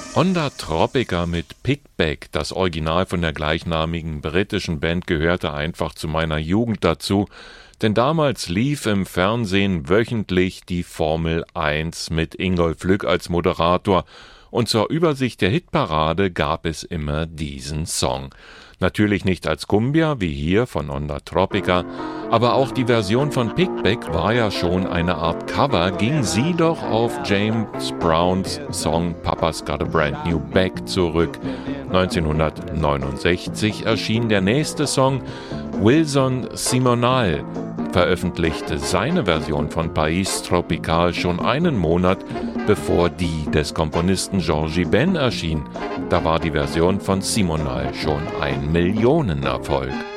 Onda Tropica mit Pickback, das Original von der gleichnamigen britischen Band, gehörte einfach zu meiner Jugend dazu, denn damals lief im Fernsehen wöchentlich die Formel 1 mit Ingolf Lück als Moderator und zur Übersicht der Hitparade gab es immer diesen Song. Natürlich nicht als Cumbia, wie hier von Onda Tropica, aber auch die Version von Pickback war ja schon eine Art Cover, ging sie doch auf James Browns Song Papa's Got a Brand New Bag zurück. 1969 erschien der nächste Song, Wilson Simonal veröffentlichte seine Version von País Tropical schon einen Monat, bevor die des Komponisten Georgie Ben erschien. Da war die Version von Simonal schon ein Millionenerfolg.